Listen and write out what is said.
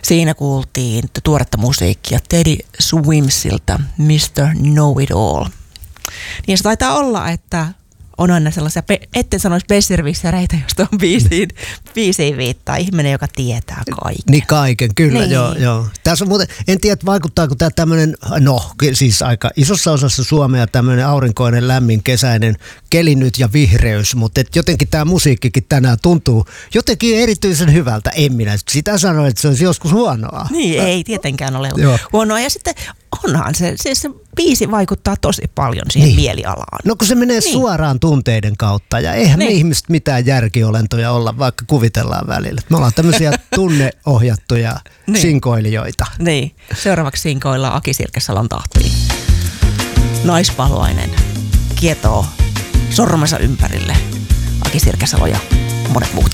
Siinä kuultiin tuoretta musiikkia Teddy Swimsilta Mr. Know-It-All. Niin se taitaa olla, että on aina sellaisia, etten sanoisi besservissereitä, josta on biisiin viittaa ihminen, joka tietää kaiken. Niin kaiken, kyllä, niin. Joo. Tässä on muuten, en tiedä vaikuttaako tämä tämmöinen, siis aika isossa osassa Suomea tämmöinen aurinkoinen, lämmin, kesäinen keli nyt ja vihreys, mutta jotenkin tämä musiikkikin tänään tuntuu jotenkin erityisen hyvältä. En minä sitä sano, että se olisi joskus huonoa. Niin, ei tietenkään ole huonoa. Ja sitten onhan se biisi vaikuttaa tosi paljon siihen mielialaan. No kun se menee suoraan tunteiden kautta ja eihän me ihmiset mitään järkiolentoja olla, vaikka kuvitellaan välillä. Me ollaan tämmöisiä tunneohjattuja sinkoilijoita. Niin, seuraavaksi sinkoillaan Aki Sirkesalon tahtiin. Naispaloinen kietoo sormensa ympärille. Aki Sirkesalo ja monet muut.